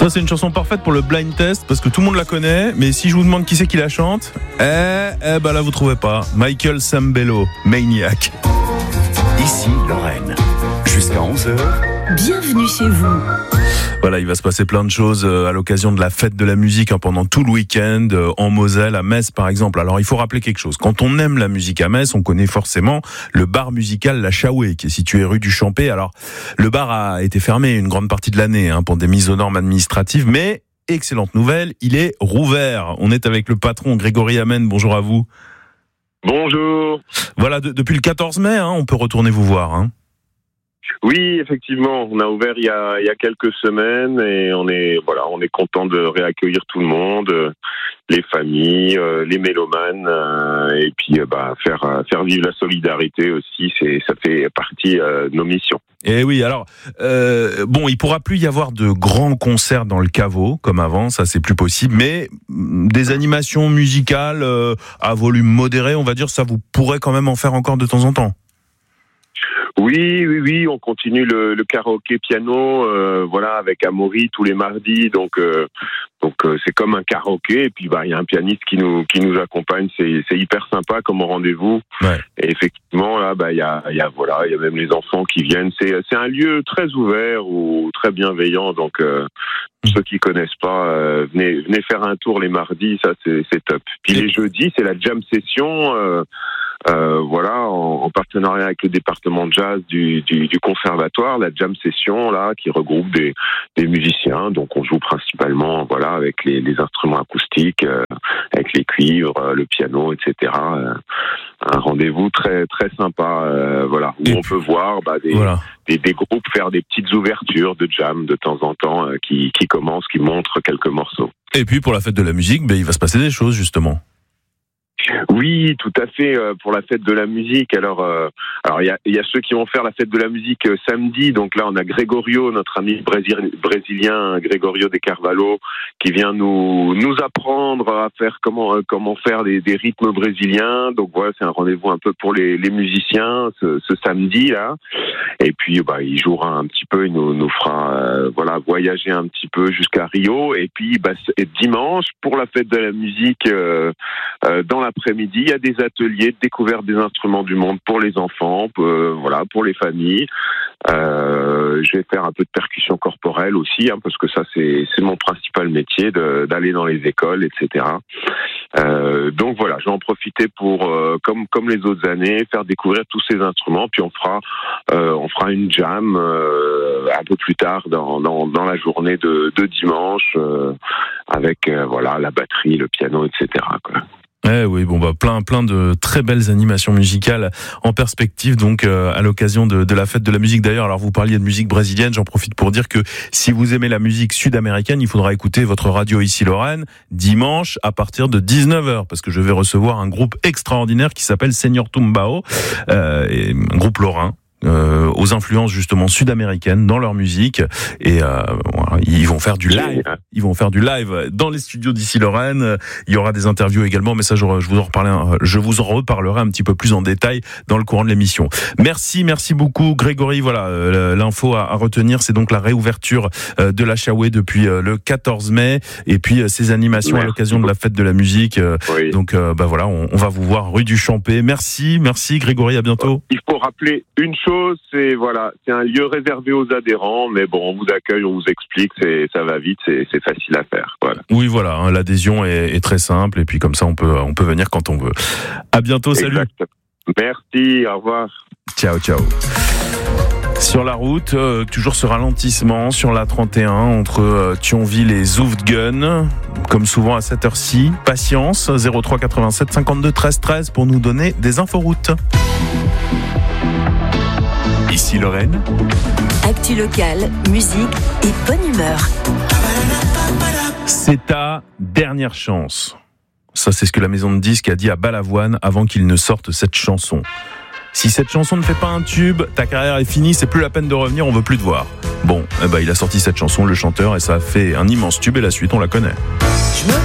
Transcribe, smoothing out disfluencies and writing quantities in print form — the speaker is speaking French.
Ça, c'est une chanson parfaite pour le blind test parce que tout le monde la connaît. Mais si je vous demande qui c'est qui la chante, bah là, vous trouvez pas. Michael Sambello, Maniac. Ici Lorraine, jusqu'à 11h. Bienvenue chez vous. Voilà, il va se passer plein de choses à l'occasion de la fête de la musique pendant tout le week-end, en Moselle, à Metz par exemple. Alors il faut rappeler quelque chose, quand on aime la musique à Metz, on connaît forcément le bar musical La Chawée, qui est situé rue du Champé. Alors le bar a été fermé une grande partie de l'année pour des mises aux normes administratives, mais excellente nouvelle, il est rouvert. On est avec le patron Grégory Amen, bonjour à vous. Bonjour. Voilà, depuis le 14 mai, on peut retourner vous voir. Oui, effectivement, on a ouvert il y a quelques semaines et on est content de réaccueillir tout le monde, les familles, les mélomanes, et puis faire vivre la solidarité aussi, ça fait partie de nos missions. Et oui, alors il pourra plus y avoir de grands concerts dans le caveau comme avant, ça c'est plus possible, mais des animations musicales à volume modéré, on va dire, ça vous pourrez quand même en faire encore de temps en temps. Oui, on continue le karaoké piano, avec Amaury tous les mardis, donc c'est comme un karaoké, et puis il y a un pianiste qui nous accompagne, c'est hyper sympa comme rendez-vous. Ouais. Et effectivement là il y a même les enfants qui viennent, c'est un lieu très ouvert ou très bienveillant, donc ceux qui connaissent pas, venez faire un tour les mardis, ça c'est top. Puis les jeudis c'est la jam session, en partenariat avec le département de jazz du conservatoire, la jam session là qui regroupe des musiciens, donc on joue principalement avec les instruments acoustiques, avec les cuivres, le piano, etc. Un rendez-vous très très sympa, où on peut voir des groupes faire des petites ouvertures de jam de temps en temps qui commencent, qui montrent quelques morceaux. Et puis pour la fête de la musique, il va se passer des choses justement. Oui, tout à fait, pour la fête de la musique. Alors il y a ceux qui vont faire la fête de la musique samedi. Donc là, on a Gregorio, notre ami brésilien Gregorio de Carvalho, qui vient nous apprendre à faire comment faire des rythmes brésiliens. Donc voilà, c'est un rendez-vous un peu pour les musiciens ce samedi là. Et puis il jouera un petit peu, il nous fera voyager un petit peu jusqu'à Rio. Et puis dimanche, pour la fête de la musique, dans l'après-midi, il y a des ateliers de découverte des instruments du monde pour les enfants, pour les familles. Je vais faire un peu de percussion corporelle aussi, parce que ça c'est mon principal métier, d'aller dans les écoles, etc. Donc voilà, je vais en profiter pour, comme les autres années, faire découvrir tous ces instruments. Puis on fera une jam un peu plus tard dans la journée de dimanche, avec la batterie, le piano, etc. quoi. Oui, plein de très belles animations musicales en perspective, donc à l'occasion de la fête de la musique. D'ailleurs, alors vous parliez de musique brésilienne, j'en profite pour dire que si vous aimez la musique sud-américaine, il faudra écouter votre radio ici Lorraine dimanche à partir de 19h, parce que je vais recevoir un groupe extraordinaire qui s'appelle Senior Tumbao, un groupe lorrain. Aux influences justement sud-américaines dans leur musique, et ils vont faire du live. Ils vont faire du live dans les studios d'ici Lorraine. Il y aura des interviews également, mais ça je vous en reparlerai un petit peu plus en détail dans le courant de l'émission. Merci beaucoup Grégory. Voilà, l'info à retenir, c'est donc la réouverture de la Chawée depuis le 14 mai, et puis ces animations à l'occasion de la fête de la musique. Oui. Donc on va vous voir rue du Champé. Merci Grégory, à bientôt. Il faut rappeler une chose, c'est un lieu réservé aux adhérents, mais on vous accueille, on vous explique, ça va vite, c'est facile à faire. Voilà. Oui, l'adhésion est très simple, et puis comme ça on peut venir quand on veut. À bientôt, salut. Exactement. Merci, au revoir. Ciao. Sur la route, toujours ce ralentissement sur la 31 entre Thionville et Zoufdgun, comme souvent à cette heure-ci. Patience, 03 87 52 13 13 pour nous donner des inforoutes. Ici Lorraine. Actu locale, musique et bonne humeur. C'est ta dernière chance. Ça, c'est ce que la maison de disques a dit à Balavoine avant qu'il ne sorte cette chanson. Si cette chanson ne fait pas un tube, ta carrière est finie, c'est plus la peine de revenir, on veut plus te voir. Bon, il a sorti cette chanson, le chanteur, et ça a fait un immense tube, et la suite, on la connaît.